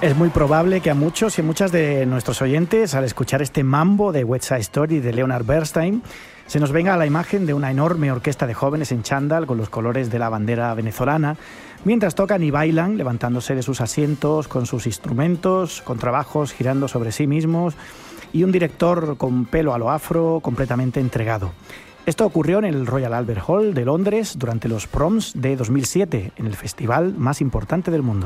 Es muy probable que a muchos y muchas de nuestros oyentes, al escuchar este mambo de West Side Story de Leonard Bernstein, se nos venga a la imagen de una enorme orquesta de jóvenes en chándal con los colores de la bandera venezolana, mientras tocan y bailan, levantándose de sus asientos con sus instrumentos, con trabajos girando sobre sí mismos y un director con pelo a lo afro completamente entregado. Esto ocurrió en el Royal Albert Hall de Londres durante los Proms de 2007, en el festival más importante del mundo.